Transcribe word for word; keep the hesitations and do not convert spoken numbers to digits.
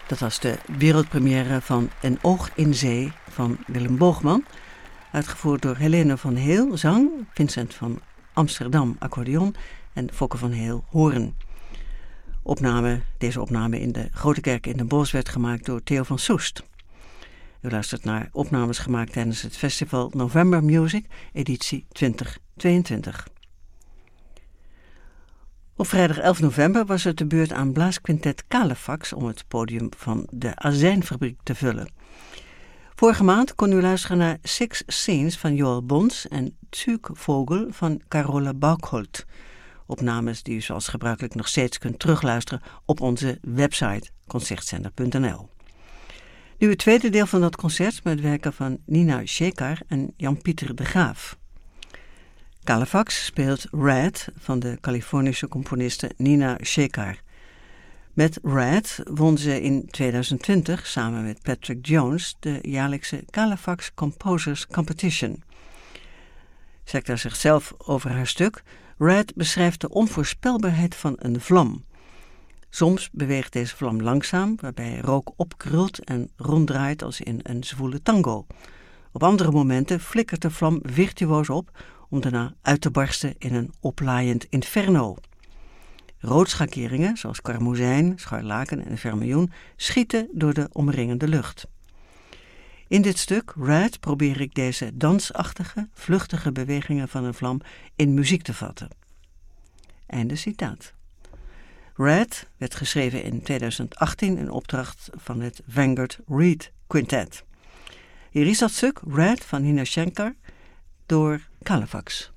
Dat was de wereldpremière van Een oog in zee van Willem Boogman. Uitgevoerd door Helene van Heel, zang, Vincent van Amsterdam, accordeon en Fokke van Heel, hoorn. Opname, deze opname in de Grote Kerk in Den Bosch werd gemaakt door Theo van Soest. U luistert naar opnames gemaakt tijdens het festival November Music, editie twintig tweeëntwintig. Op vrijdag elf november was het de beurt aan blaasquintet Calefax om het podium van de Azijnfabriek te vullen. Vorige maand kon u luisteren naar Six Scenes van Joel Bons en Zugvogel van Carola Baukholt. Opnames die u zoals gebruikelijk nog steeds kunt terugluisteren op onze website concertzender punt n l. Nu het tweede deel van dat concert met werken van Nina Shekar en Jan-Pieter de Graaf. Calefax speelt Red van de Californische componiste Nina Shekar. Met Red won ze in tweeduizend twintig samen met Patrick Jones de jaarlijkse Calefax Composers Competition. Zegt daar zichzelf over haar stuk: Red beschrijft de onvoorspelbaarheid van een vlam. Soms beweegt deze vlam langzaam, waarbij rook opkrult en ronddraait als in een zwoele tango. Op andere momenten flikkert de vlam virtuoos op, om daarna uit te barsten in een oplaaiend inferno. Roodschakeringen, zoals karmozijn, scharlaken en vermiljoen, schieten door de omringende lucht. In dit stuk, Red, probeer ik deze dansachtige, vluchtige bewegingen van een vlam in muziek te vatten. Einde citaat. Red werd geschreven in tweeduizend achttien in opdracht van het Vanguard Reed Quintet. Hier is dat stuk, Red van Nina Shekar, door Calefax.